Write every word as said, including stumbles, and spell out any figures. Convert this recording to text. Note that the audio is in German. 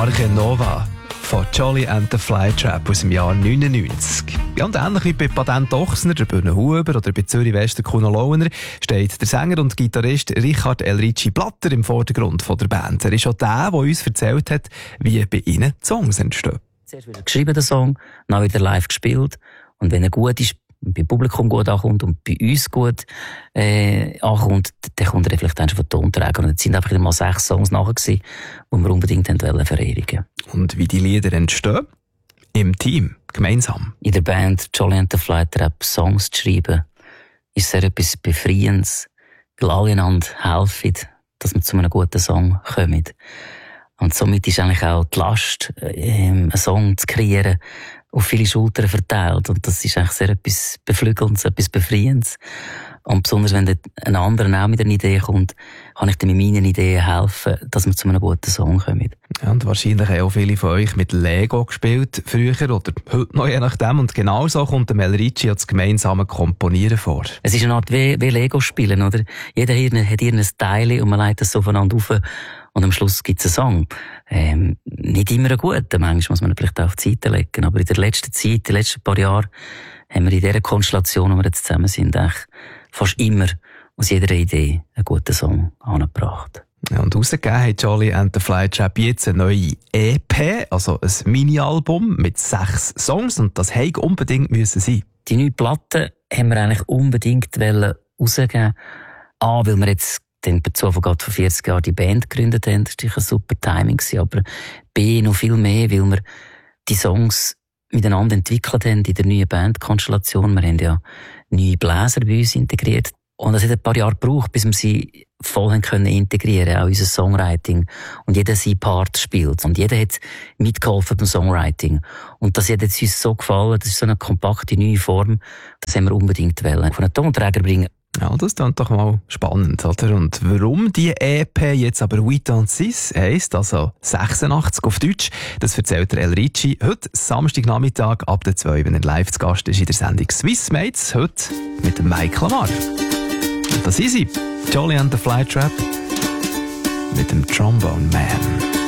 Arche Nova von Jolly and the Flytrap aus dem Jahr neunundneunzig. Ja, und ähnlich wie bei Patent Ochsner, der Bühne Huber oder bei Zürich Wester Kuno Launer steht der Sänger und Gitarrist Richard Elricci Blatter im Vordergrund von der Band. Er ist auch der, der uns erzählt hat, wie bei ihnen die Songs entstehen. Zuerst wieder geschrieben, den Song, dann wieder live gespielt. Und wenn er gut ist, beim Publikum gut ankommt und bei uns gut äh, ankommt, dann kommt er vielleicht dann schon von Tonträger. Und es sind einfach mal sechs Songs nachher gewesen, die wir unbedingt wollen verewigen. Und wie die Lieder entstehen? Im Team, gemeinsam. In der Band Jolly and the Flytrap Songs zu schreiben, ist sehr etwas Befreiendes, weil alle einander helfen, dass wir zu einem guten Song kommen. Und somit ist eigentlich auch die Last, einen Song zu kreieren, auf viele Schultern verteilt. Und das ist eigentlich sehr etwas Beflügelndes, etwas Befreiendes. Und besonders, wenn ein anderer auch mit einer Idee kommt, kann ich dann mit meinen Ideen helfen, dass wir zu einem guten Song kommen. Ja, und wahrscheinlich haben auch viele von euch mit Lego gespielt, früher oder heute noch, je nachdem. Und genau so kommt dem Elricci das gemeinsame Komponieren vor. Es ist eine Art wie, wie Lego-Spielen, oder? Jeder hier hat hier ein Teil und man legt das so voneinander auf. Und am Schluss gibt es einen Song. Ähm, nicht immer einen guten, manchmal muss man vielleicht auch auf die Seite legen. Aber in der letzten Zeit, in den letzten paar Jahren, haben wir in dieser Konstellation, wo wir jetzt zusammen sind, eigentlich fast immer aus jeder Idee einen guten Song angebracht. Ja, und rausgegeben hat Jolly and the Flytrap jetzt eine neue E P, also ein Mini-Album mit sechs Songs. Und das hätte unbedingt müssen sein. Die neue Platte haben wir eigentlich unbedingt rausgeben. A, weil wir jetzt den Bezug gerade vor vierzig Jahren die Band gegründet haben. Das war natürlich ein super Timing. Aber B, noch viel mehr, weil wir die Songs miteinander entwickelt haben in der neuen Bandkonstellation. Wir haben ja neue Bläser bei uns integriert. Und es hat ein paar Jahre gebraucht, bis wir sie voll haben können integrieren, auch unser Songwriting. Und jeder seinen Part spielt. Und jeder hat mitgeholfen beim Songwriting. Und das hat jetzt uns so gefallen, das ist so eine kompakte neue Form, das haben wir unbedingt wollen. Von einem Tonträger bringen. Ja, das klingt doch mal spannend, oder? Und warum die E P jetzt aber huit und six heisst, also sechsundachtzig auf Deutsch, das erzählt der Elricci heute Samstagnachmittag ab der zwei, wenn er live zu Gast ist in der Sendung Swiss Mates, heute mit dem Mike Lamar. Und das ist sie, Jolly and the Flytrap mit dem Trombone Man.